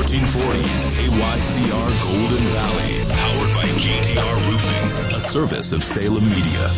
1440's KYCR Golden Valley, powered by GTR Roofing, a service of Salem Media.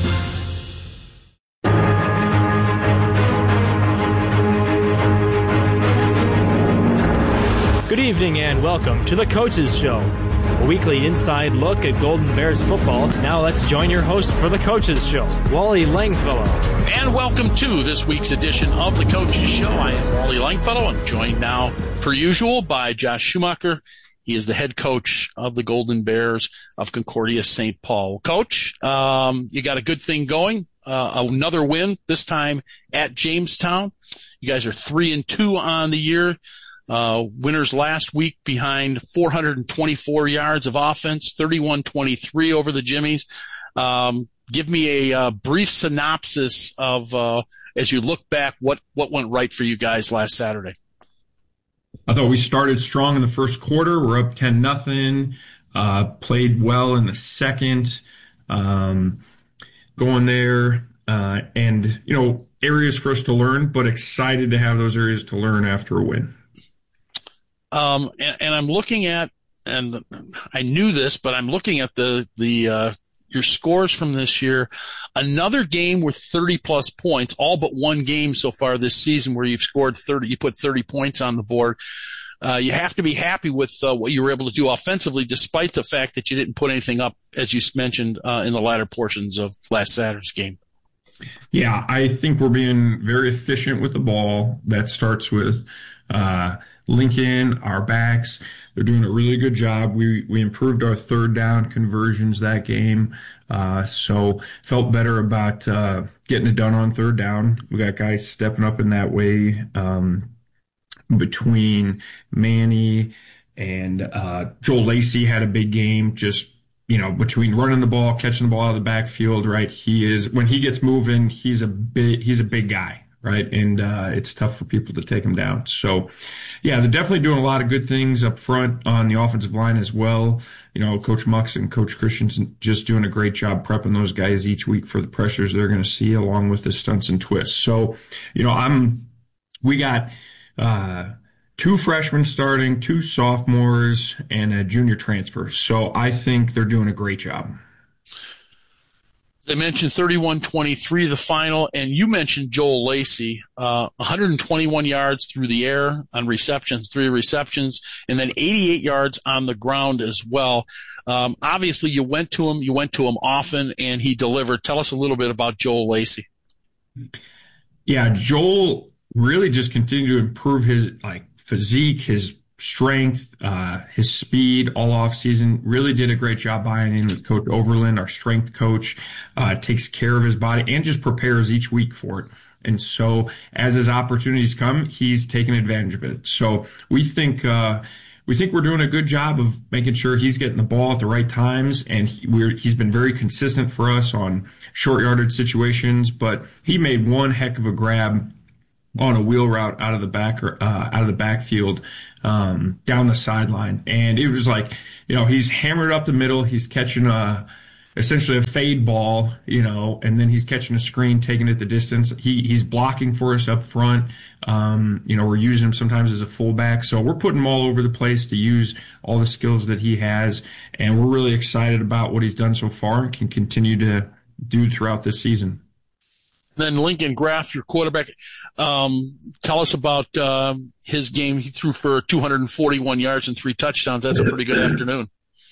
Good evening and welcome to The Coaches Show, a weekly inside look at Golden Bears football. Now let's join your host for The Coaches Show, Wally Langfellow. And welcome to this week's edition of The Coaches Show. I am Wally Langfellow. I'm joined now, per usual, by Josh Schumacher. He is the head coach of the Golden Bears of Concordia St. Paul. Coach, you got a good thing going. Another win, this time at Jamestown. You guys are 3-2 on the year. Winners last week behind 424 yards of offense, 31-23 over the Jimmies. Give me a brief synopsis of, as you look back, what went right for you guys last Saturday. I thought we started strong in the first quarter. We're up 10-0. Played well in the second. Going there, and areas for us to learn, but excited to have those areas to learn after a win. And I'm looking at, and I knew this, but I'm looking at your scores from this year. Another game with 30 plus points, all but one game so far this season where you've scored 30, you put 30 points on the board. You have to be happy with what you were able to do offensively, despite the fact that you didn't put anything up, as you mentioned, in the latter portions of last Saturday's game. Yeah, I think we're being very efficient with the ball. That starts with Lincoln, our backs. They're doing a really good job. We improved our third down conversions that game, so felt better about getting it done on third down. We got guys stepping up in that way, between Manny and Joel Lacey had a big game, just between running the ball, catching the ball out of the backfield, right? When he gets moving, he's a big guy, right? And it's tough for people to take him down. So, yeah, they're definitely doing a lot of good things up front on the offensive line as well. Coach Mux and Coach Christensen just doing a great job prepping those guys each week for the pressures they're going to see, along with the stunts and twists. So, we got 2 freshmen starting, 2 sophomores, and a junior transfer. So I think they're doing a great job. They mentioned 31-23, the final, and you mentioned Joel Lacey, 121 yards through the air on receptions, 3 receptions, and then 88 yards on the ground as well. Obviously, you went to him often, and he delivered. Tell us a little bit about Joel Lacey. Yeah, Joel really just continued to improve his physique, his strength, his speed all off season. Really did a great job buying in with Coach Overland, our strength coach. Takes care of his body and just prepares each week for it. And so as his opportunities come, he's taking advantage of it. So we think we're doing a good job of making sure he's getting the ball at the right times, and he's been very consistent for us on short yardage situations. But he made one heck of a grab on a wheel route out of the backfield, down the sideline. And it was he's hammered up the middle. He's catching essentially a fade ball, and then he's catching a screen, taking it the distance. He's blocking for us up front. We're using him sometimes as a fullback. So we're putting him all over the place to use all the skills that he has. And we're really excited about what he's done so far and can continue to do throughout this season. Then Lincoln Graff, your quarterback, tell us about his game. He threw for 241 yards and 3 touchdowns. That's a pretty good afternoon.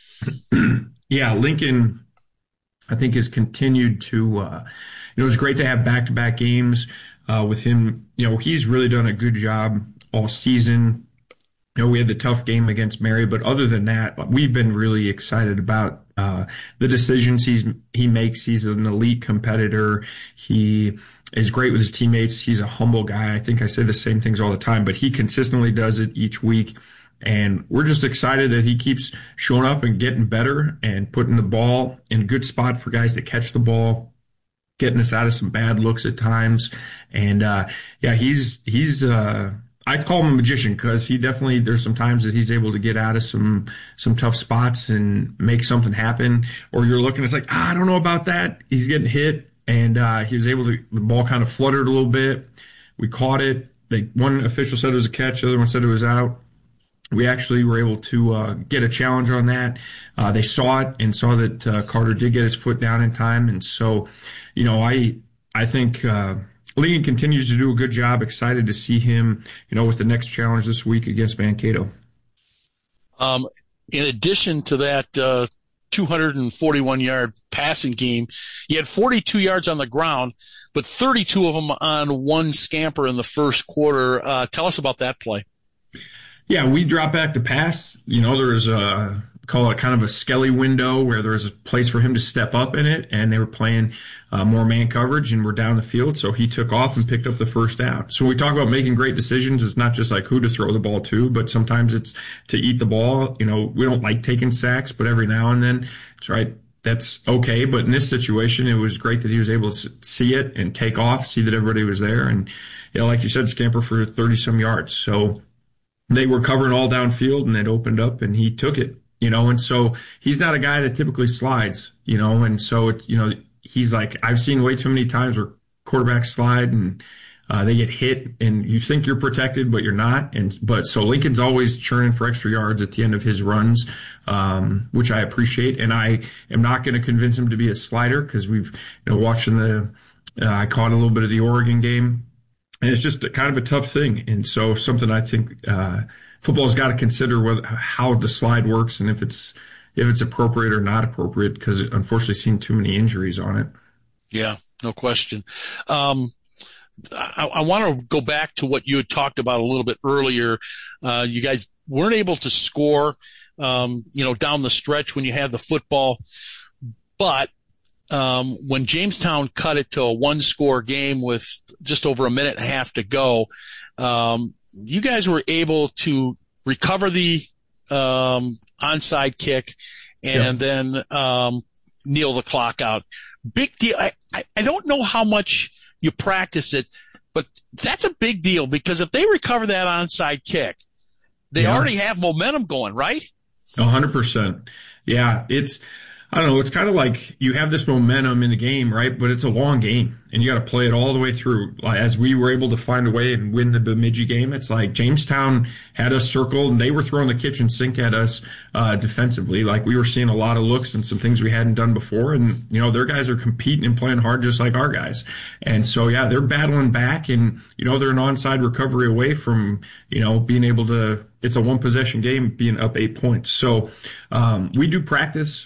Yeah, Lincoln, I think, has continued to it was great to have back-to-back games with him. He's really done a good job all season. We had the tough game against Mary, but other than that, we've been really excited about the decisions he makes. He's an elite competitor. He is great with his teammates. He's a humble guy. I think I say the same things all the time, but he consistently does it each week. And we're just excited that he keeps showing up and getting better and putting the ball in a good spot for guys to catch the ball, getting us out of some bad looks at times. And he's I call him a magician because there's some times that he's able to get out of some tough spots and make something happen. Or you're looking, it's I don't know about that. He's getting hit, and he was able to, the ball kind of fluttered a little bit. We caught it. One official said it was a catch, the other one said it was out. we actually were able to get a challenge on that. They saw it and saw that Carter did get his foot down in time. And so, I think Lincoln continues to do a good job. Excited to see him, with the next challenge this week against Mankato. In addition to that 241-yard passing game, he had 42 yards on the ground, but 32 of them on one scamper in the first quarter. Tell us about that play. Yeah, we dropped back to pass. There was call it kind of a skelly window where there was a place for him to step up in it, and they were playing more man coverage and we're down the field. So he took off and picked up the first down. So when we talk about making great decisions, it's not just like who to throw the ball to, but sometimes it's to eat the ball. We don't like taking sacks, but every now and then, that's okay. But in this situation, it was great that he was able to see it and take off, see that everybody was there. And, like you said, scamper for 30-some yards. So they were covering all downfield, and it opened up, and he took it. And so he's not a guy that typically slides, and so, he's like, I've seen way too many times where quarterbacks slide and they get hit and you think you're protected, but you're not. But so Lincoln's always churning for extra yards at the end of his runs, which I appreciate. And I am not going to convince him to be a slider because we've, watching I caught a little bit of the Oregon game, and it's just kind of a tough thing. And so something I think, football's got to consider how the slide works and if it's appropriate or not appropriate, because unfortunately seen too many injuries on it. Yeah, no question. I want to go back to what you had talked about a little bit earlier. You guys weren't able to score, down the stretch when you had the football, but when Jamestown cut it to a one-score game with just over a minute and a half to go, you guys were able to recover the onside kick and then kneel the clock out. Big deal. I don't know how much you practice it, but that's a big deal because if they recover that onside kick, they already have momentum going, right? 100%. Yeah, I don't know. It's kind of like you have this momentum in the game, right? But it's a long game, and you got to play it all the way through. As we were able to find a way and win the Bemidji game, it's like Jamestown had us circled, and they were throwing the kitchen sink at us defensively. Like we were seeing a lot of looks and some things we hadn't done before, and their guys are competing and playing hard just like our guys. And so they're battling back, and they're an onside recovery away from being able to. It's a one-possession game, being up 8 points. So we do practice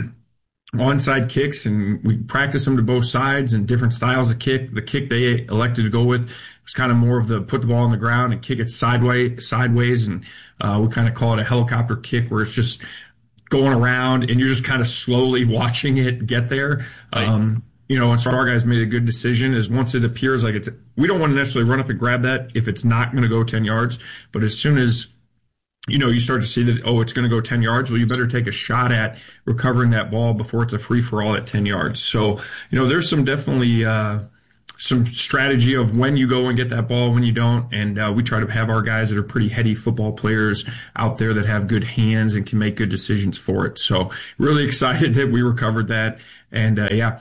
onside kicks, and we practice them to both sides and different styles of kick. The kick they elected to go with was kind of more of the put the ball on the ground and kick it sideways, and we kind of call it a helicopter kick, where it's just going around and you're just kind of slowly watching it get there. Right. And so our guys made a good decision is once it appears like we don't want to necessarily run up and grab that if it's not going to go 10 yards, but as soon as you start to see that, it's going to go 10 yards. Well, you better take a shot at recovering that ball before it's a free-for-all at 10 yards. So, there's definitely some strategy of when you go and get that ball, when you don't. And we try to have our guys that are pretty heady football players out there that have good hands and can make good decisions for it. So really excited that we recovered that. And,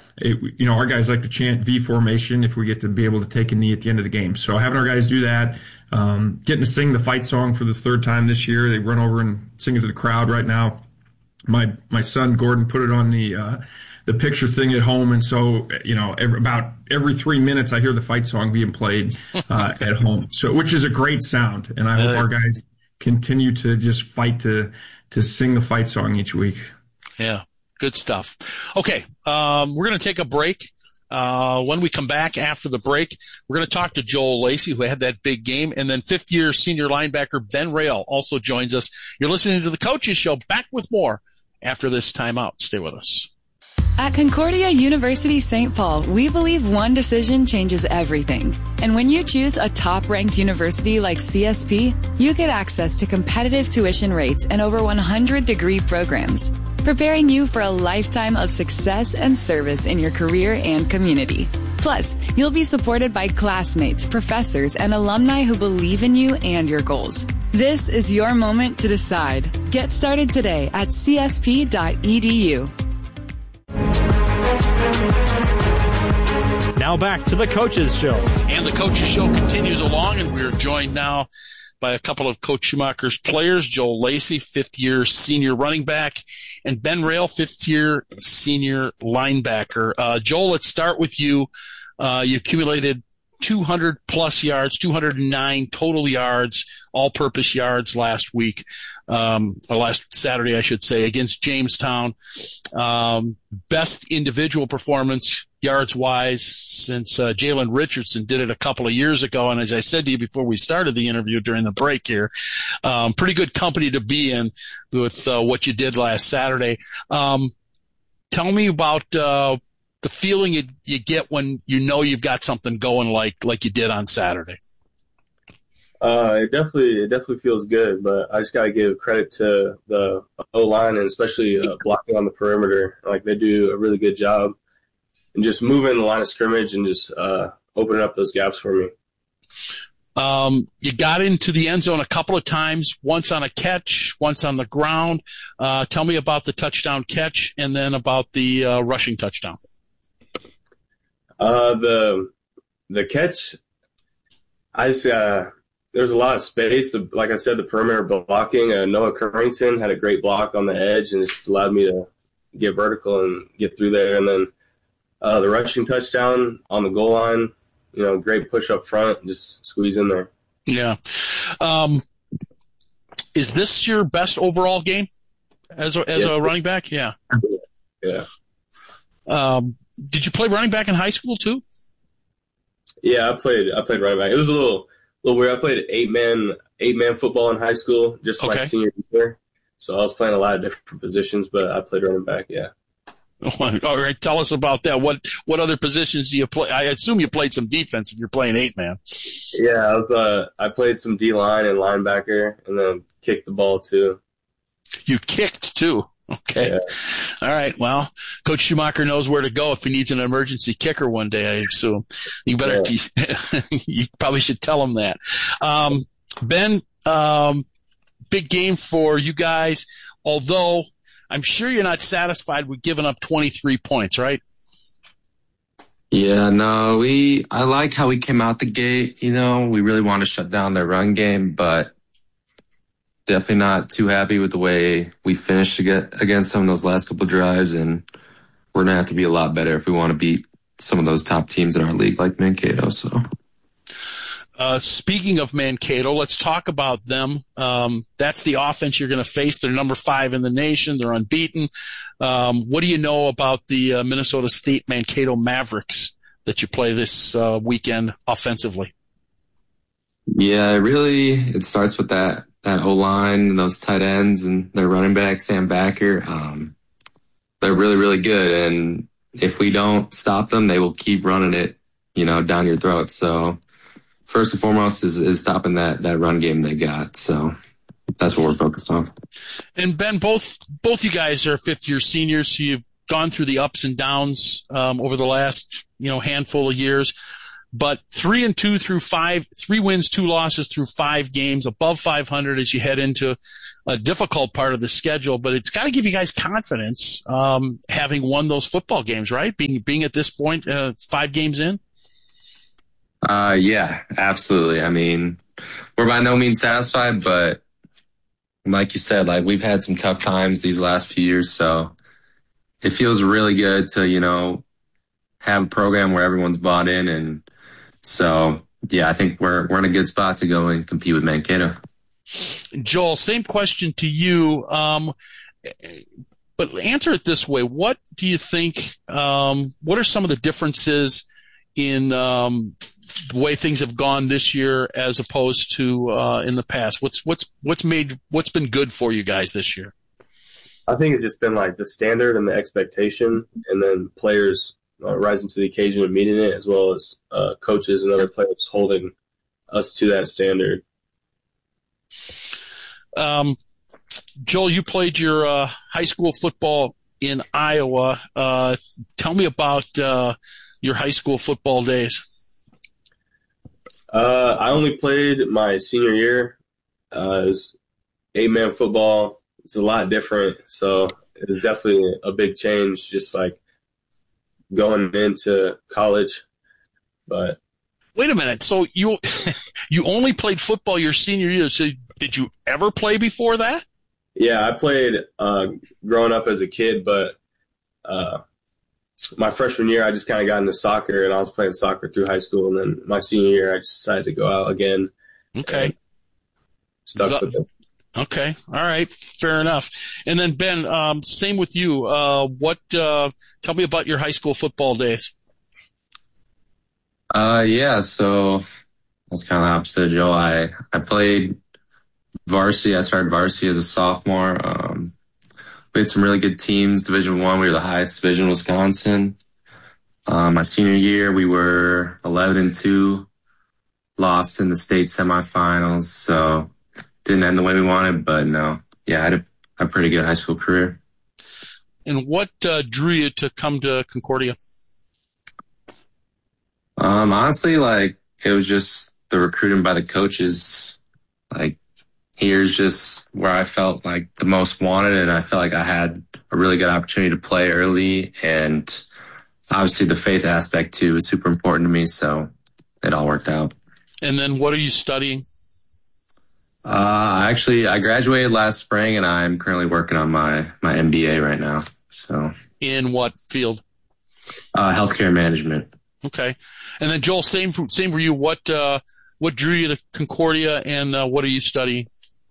our guys like to chant V formation if we get to be able to take a knee at the end of the game. So having our guys do that, getting to sing the fight song for the third time this year. They run over and sing it to the crowd right now. My son Gordon put it on the picture thing at home, and so about every 3 minutes I hear the fight song being played at home. So which is a great sound, and I hope our guys continue to just fight to sing the fight song each week. Yeah, good stuff. Okay, we're going to take a break. When we come back after the break, we're going to talk to Joel Lacey, who had that big game, and then fifth-year senior linebacker Ben Rail also joins us. You're listening to The Coaches Show. Back with more after this timeout. Stay with us. At Concordia University St. Paul, we believe one decision changes everything. And when you choose a top-ranked university like CSP, you get access to competitive tuition rates and over 100 degree programs, preparing you for a lifetime of success and service in your career and community. Plus, you'll be supported by classmates, professors, and alumni who believe in you and your goals. This is your moment to decide. Get started today at csp.edu. Now back to the Coaches Show. And the Coaches Show continues along, and we're joined now by a couple of Coach Schumacher's players, Joel Lacey, fifth-year senior running back, and Ben Rail, fifth-year senior linebacker. Joel, let's start with you. You accumulated 200-plus yards, 209 total yards, all-purpose yards last week, or last Saturday, I should say, against Jamestown. Best individual performance yards-wise since Jalen Richardson did it a couple of years ago. And as I said to you before we started the interview during the break here, pretty good company to be in with what you did last Saturday. Tell me about the feeling you get when you know you've got something going like you did on Saturday. It definitely feels good, but I just got to give credit to the O-line and especially blocking on the perimeter. Like, they do a really good job and just moving the line of scrimmage and just opening up those gaps for me. You got into the end zone a couple of times, once on a catch, once on the ground. Tell me about the touchdown catch and then about the rushing touchdown. The catch, there's a lot of space. Like I said, the perimeter blocking. Noah Currington had a great block on the edge and just allowed me to get vertical and get through there. And then the rushing touchdown on the goal line, great push up front, just squeeze in there. Yeah. Is this your best overall game as a running back? Yeah. Yeah. Did you play running back in high school too? Yeah, I played running back. It was a little weird. I played eight-man football in high school, just my senior year. So I was playing a lot of different positions, but I played running back, yeah. All right, tell us about that. What other positions do you play? I assume you played some defense if you're playing 8-man. Yeah, I played some D-line and linebacker, and then kicked the ball too. You kicked too? Okay. Yeah. All right. Well, Coach Schumacher knows where to go if he needs an emergency kicker one day, I assume. You better, you probably should tell him that. Ben, big game for you guys, although I'm sure you're not satisfied with giving up 23 points, right? Yeah, no, I like how we came out the gate. We really want to shut down their run game, but definitely not too happy with the way we finished against some of those last couple of drives, and we're going to have to be a lot better if we want to beat some of those top teams in our league like Mankato. So, speaking of Mankato, let's talk about them. That's the offense you're going to face. They're number 5 in the nation. They're unbeaten. What do you know about the Minnesota State Mankato Mavericks that you play this weekend offensively? Yeah, it starts with that O-line and those tight ends and their running back, Sam Backer. They're really, really good. And if we don't stop them, they will keep running it, down your throat. So first and foremost is stopping that run game they got. So that's what we're focused on. And Ben, both you guys are fifth-year seniors, so you've gone through the ups and downs over the last, handful of years. But 3-2 through 5, 3 wins, 2 losses through 5 games, above 500 as you head into a difficult part of the schedule. But it's got to give you guys confidence, having won those football games, right? Being at this point, 5 games in. Yeah, absolutely. I mean, we're by no means satisfied, but like you said, we've had some tough times these last few years, so it feels really good to, have a program where everyone's bought in. And so, yeah, I think we're in a good spot to go and compete with Mankato. Joel, same question to you, but answer it this way. What do you think, what are some of the differences in the way things have gone this year as opposed to in the past? What's been good for you guys this year? I think it's just been the standard and the expectation, and then players rising to the occasion of meeting it, as well as coaches and other players holding us to that standard. Joel, you played your high school football in Iowa. Tell me about your high school football days. I only played my senior year. It was 8-man football. It's a lot different, so it was definitely a big change, just going into college. But Wait a minute. So you only played football your senior year. So did you ever play before that? Yeah, I played growing up as a kid, but my freshman year I just kind of got into soccer, and I was playing soccer through high school. And then my senior year I just decided to go out again. Okay. Stuck with it. Okay. All right. Fair enough. And then Ben, same with you. Tell me about your high school football days. Yeah, so that's kind of the opposite of Joe. I played varsity. I started varsity as a sophomore. We had some really good teams. Division I, we were the highest division in Wisconsin. My senior year, we were 11-2, lost in the state semifinals. So didn't end the way we wanted, but no. Yeah, I had a pretty good high school career. And what drew you to come to Concordia? Honestly, it was just the recruiting by the coaches. Here's just where I felt like the most wanted, and I felt like I had a really good opportunity to play early. And obviously the faith aspect too was super important to me, so it all worked out. And then what are you studying? I graduated last spring, and I'm currently working on my MBA right now. So in what field? Healthcare management. Okay. And then Joel, same for you. What drew you to Concordia, and what are you studying?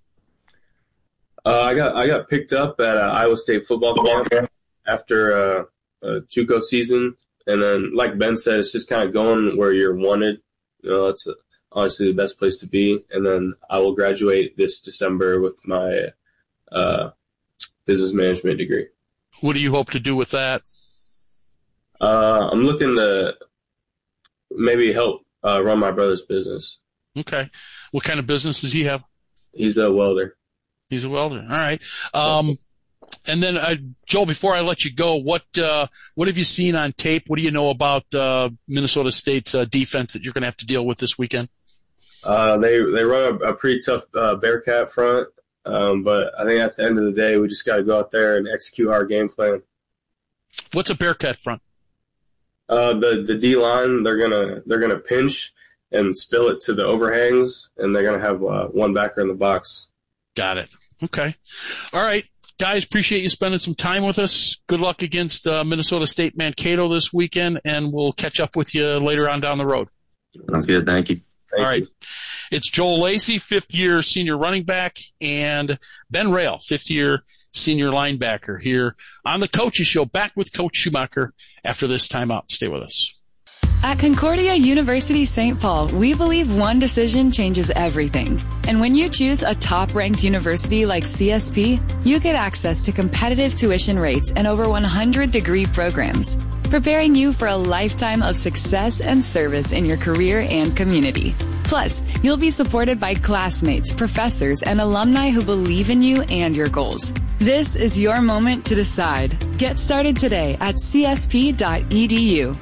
I got picked up at Iowa State football camp after a JUCO season, and then like Ben said, it's just kind of going where you're wanted. That's obviously the best place to be. And then I will graduate this December with my business management degree. What do you hope to do with that? I'm looking to maybe help run my brother's business. Okay. What kind of business does he have? He's a welder. He's a welder. All right. And then, Joel, before I let you go, what have you seen on tape? What do you know about Minnesota State's defense that you're going to have to deal with this weekend? They run a pretty tough Bearcat front, but I think at the end of the day, we just got to go out there and execute our game plan. What's a Bearcat front? The D line, they're gonna pinch and spill it to the overhangs, and they're gonna have one backer in the box. Got it. Okay. All right. Guys, appreciate you spending some time with us. Good luck against Minnesota State Mankato this weekend, and we'll catch up with you later on down the road. Sounds good. Thank you. All right. It's Joel Lacey, fifth-year senior running back, and Ben Rail, fifth-year senior linebacker here on the Coaches Show. Back with Coach Schumacher after this timeout. Stay with us. At Concordia University St. Paul, we believe one decision changes everything. And when you choose a top-ranked university like CSP, you get access to competitive tuition rates and over 100 degree programs, preparing you for a lifetime of success and service in your career and community. Plus, you'll be supported by classmates, professors, and alumni who believe in you and your goals. This is your moment to decide. Get started today at csp.edu.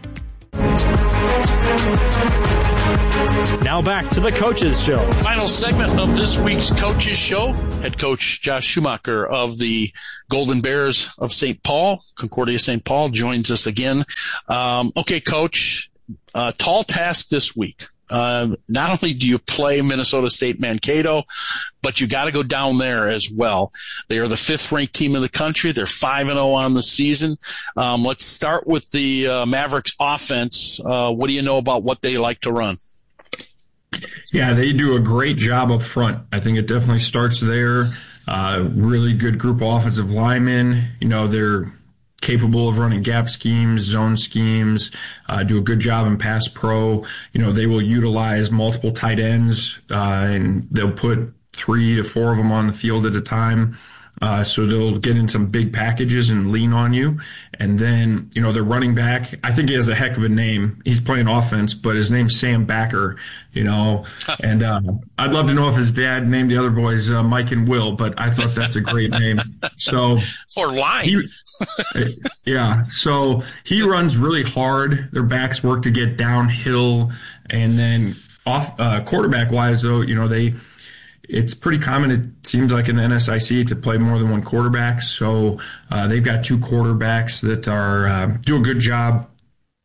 Now back to the Coaches Show. Final segment of this week's Coaches Show. Head coach Josh Schumacher of the Golden Bears of St. Paul, Concordia St. Paul, joins us again. Okay, Coach, tall task this week. Not only do you play Minnesota State Mankato, but you got to go down there as well. They are the fifth-ranked team in the country. They're 5-0 on the season. Let's start with the Mavericks offense. What do you know about what they like to run? Yeah, they do a great job up front. I think it definitely starts there. Really good group of offensive linemen. They're capable of running gap schemes, zone schemes, do a good job in pass pro. They will utilize multiple tight ends, and they'll put 3 to 4 of them on the field at a time. So they'll get in some big packages and lean on you. And then, their running back, I think he has a heck of a name. He's playing offense, but his name's Sam Backer, and I'd love to know if his dad named the other boys Mike and Will, but I thought that's a great name. So for line. Yeah. So he runs really hard. Their backs work to get downhill. And then off quarterback wise, though, it's pretty common, it seems like, in the NSIC to play more than one quarterback. So they've got 2 quarterbacks that are do a good job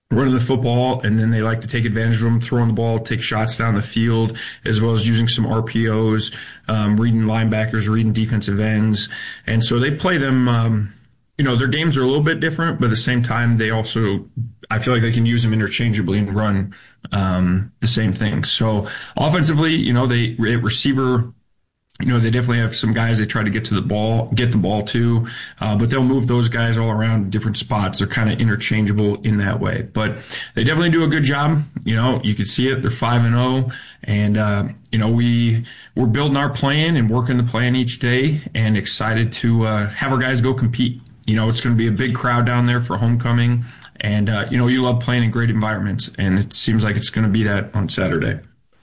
running the football, and then they like to take advantage of them, throwing the ball, take shots down the field, as well as using some RPOs, reading linebackers, reading defensive ends. And so they play them, their games are a little bit different, but at the same time, they also, I feel like they can use them interchangeably and run the same thing. So offensively, receiver, they definitely have some guys they try to get the ball to, but they'll move those guys all around different spots. They're kind of interchangeable in that way, but they definitely do a good job. You can see it. They're 5-0, and we're building our plan and working the plan each day, and excited to have our guys go compete. It's going to be a big crowd down there for homecoming, and you love playing in great environments, and it seems like it's going to be that on Saturday.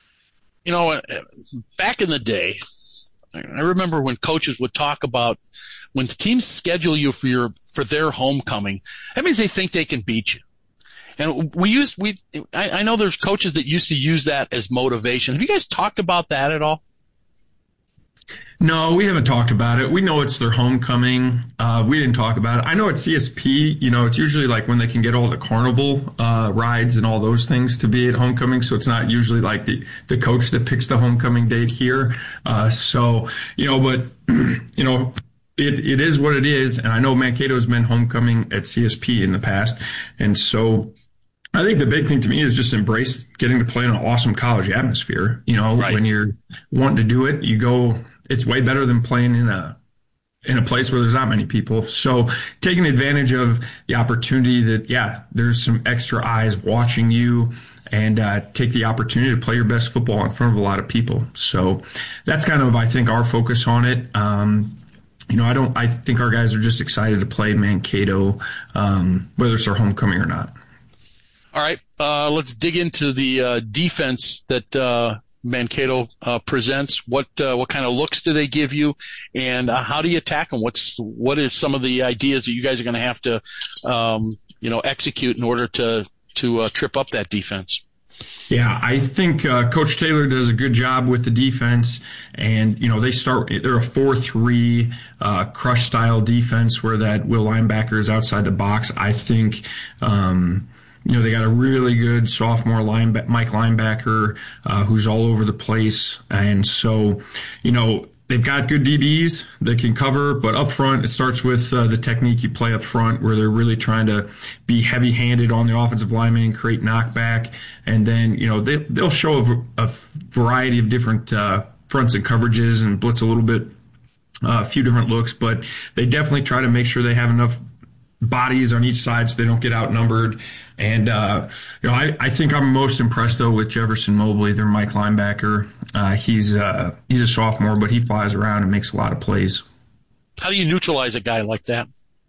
Back in the day, I remember when coaches would talk about when teams schedule you for their homecoming, that means they think they can beat you. And I know there's coaches that used to use that as motivation. Have you guys talked about that at all? No, we haven't talked about it. We know it's their homecoming. We didn't talk about it. I know at CSP, it's usually like when they can get all the carnival rides and all those things to be at homecoming. So it's not usually like the coach that picks the homecoming date here. But it is what it is. And I know Mankato's been homecoming at CSP in the past. And so I think the big thing to me is just embrace getting to play in an awesome college atmosphere. Right. When you're wanting to do it, you go. It's way better than playing in a place where there's not many people. So taking advantage of the opportunity that, there's some extra eyes watching you, and take the opportunity to play your best football in front of a lot of people. So that's kind of, I think, our focus on it. I think our guys are just excited to play Mankato, whether it's our homecoming or not. All right, let's dig into the defense that Mankato presents. What kind of looks do they give you, and how do you attack them? What are some of the ideas that you guys are going to have to execute in order to trip up that defense? Yeah, I think Coach Taylor does a good job with the defense, and they're a 4-3 crush style defense where that will linebacker is outside the box. I think they got a really good sophomore Mike linebacker who's all over the place. And so, they've got good DBs that can cover, but up front, it starts with the technique you play up front, where they're really trying to be heavy-handed on the offensive lineman, create knockback. And then, they'll show a variety of different fronts and coverages and blitz a little bit, a few different looks, but they definitely try to make sure they have enough bodies on each side so they don't get outnumbered. And, I think I'm most impressed, though, with Jefferson Mobley, their Mike linebacker. He's a sophomore, but he flies around and makes a lot of plays. How do you neutralize a guy like that?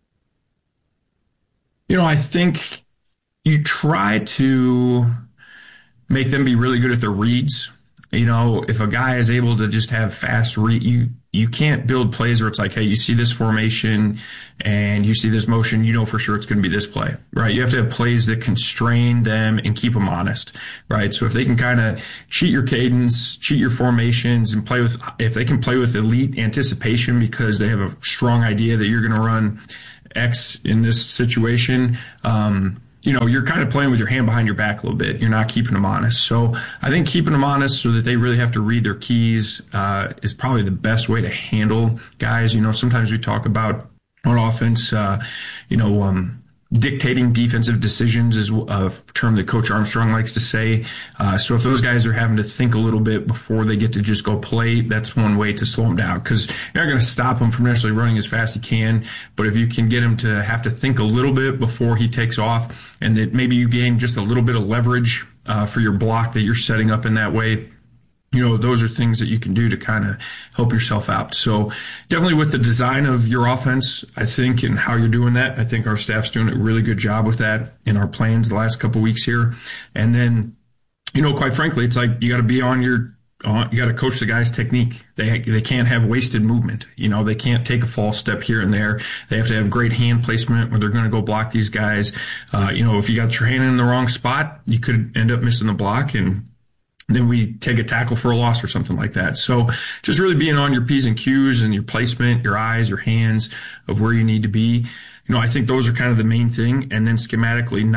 I think you try to make them be really good at their reads. If a guy is able to just have fast read, you can't build plays where it's like, hey, you see this formation and you see this motion, for sure it's going to be this play, right? You have to have plays that constrain them and keep them honest, right? So if they can kind of cheat your cadence, cheat your formations, and if they can play with elite anticipation because they have a strong idea that you're going to run X in this situation, you're kind of playing with your hand behind your back a little bit. You're not keeping them honest. So I think keeping them honest so that they really have to read their keys is probably the best way to handle guys. Sometimes we talk about on offense, dictating defensive decisions is a term that Coach Armstrong likes to say. So if those guys are having to think a little bit before they get to just go play, that's one way to slow them down, because you're not going to stop him from necessarily running as fast as he can. But if you can get him to have to think a little bit before he takes off, and that maybe you gain just a little bit of leverage for your block that you're setting up in that way, those are things that you can do to kind of help yourself out. So definitely with the design of your offense, I think, and how you're doing that, I think our staff's doing a really good job with that in our plans the last couple of weeks here. And then, quite frankly, it's like you got to be you got to coach the guys' technique. They can't have wasted movement. They can't take a false step here and there. They have to have great hand placement where they're going to go block these guys. If you got your hand in the wrong spot, you could end up missing the block, and then we take a tackle for a loss or something like that. So just really being on your P's and Q's and your placement, your eyes, your hands of where you need to be. I think those are kind of the main thing. And then schematically not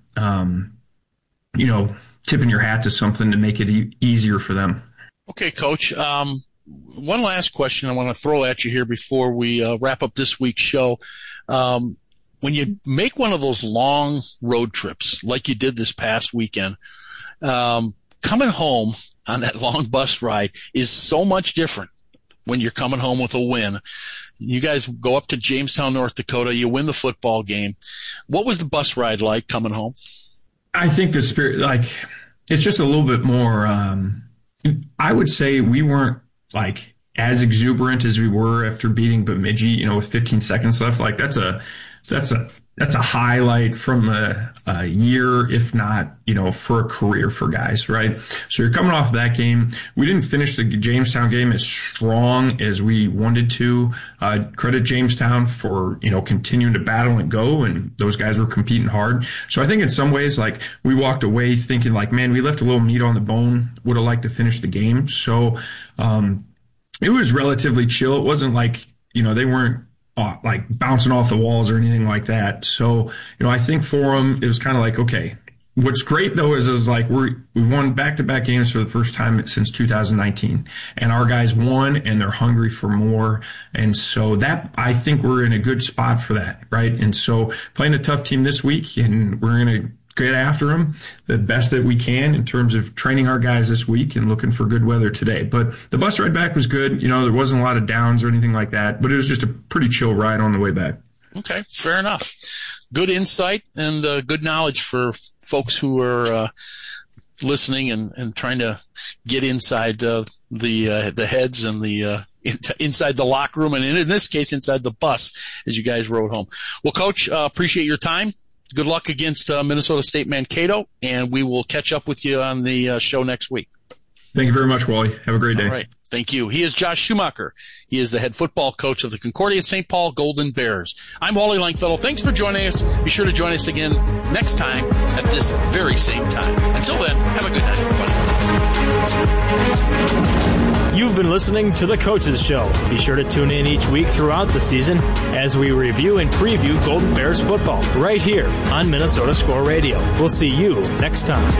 tipping your hat to something to make it easier for them. Okay, Coach. One last question I want to throw at you here before we wrap up this week's show. When you make one of those long road trips like you did this past weekend, coming home on that long bus ride is so much different when you're coming home with a win. You guys go up to Jamestown, North Dakota. You win the football game. What was the bus ride like coming home? I think the spirit, it's just a little bit more, I would say we weren't as exuberant as we were after beating Bemidji, with 15 seconds left. That's a highlight from a year, if not, for a career for guys, right? So you're coming off that game. We didn't finish the Jamestown game as strong as we wanted to. Credit Jamestown for, continuing to battle and go, and those guys were competing hard. So I think in some ways, we walked away thinking man, we left a little meat on the bone, would have liked to finish the game. So it was relatively chill. It wasn't they weren't bouncing off the walls or anything like that. So, I think for them, it was kind of okay. What's great though is we've won back-to-back games for the first time since 2019, and our guys won and they're hungry for more. And so that, I think we're in a good spot for that, right? And so playing a tough team this week, and we're going to get after them the best that we can in terms of training our guys this week and looking for good weather today. But the bus ride back was good. There wasn't a lot of downs or anything like that, but it was just a pretty chill ride on the way back. Okay, fair enough. Good insight and good knowledge for folks who are listening and trying to get inside the heads and the inside the locker room, and in this case, inside the bus as you guys rode home. Well, Coach, appreciate your time. Good luck against Minnesota State Mankato, and we will catch up with you on the show next week. Thank you very much, Wally. Have a great day. All right. Thank you. He is Josh Schumacher. He is the head football coach of the Concordia St. Paul Golden Bears. I'm Wally Langfellow. Thanks for joining us. Be sure to join us again next time at this very same time. Until then, have a good night, everybody. You've been listening to The Coaches Show. Be sure to tune in each week throughout the season as we review and preview Golden Bears football right here on Minnesota Score Radio. We'll see you next time.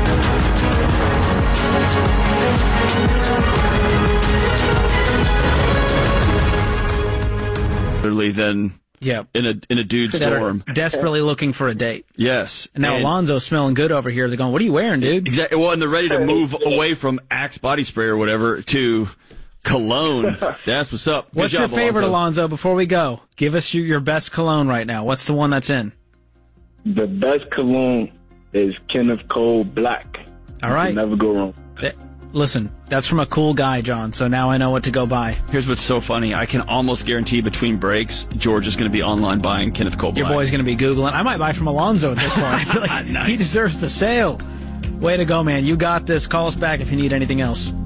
Than in a dude's dorm, desperately looking for a date. Yes. And now Alonzo's smelling good over here. They're going, "What are you wearing, dude?" Exactly. Well, and they're ready to move away from Axe body spray or whatever to cologne. That's what's up. What's your favorite, Alonzo? Before we go, give us your best cologne right now. What's the one that's in? The best cologne is Kenneth Cole Black. All right. You never go wrong. Listen, that's from a cool guy, John, so now I know what to go buy. Here's what's so funny. I can almost guarantee between breaks, George is going to be online buying Kenneth Cole Black. Your boy's going to be Googling. I might buy from Alonzo at this point. I feel like nice. He deserves the sale. Way to go, man. You got this. Call us back if you need anything else.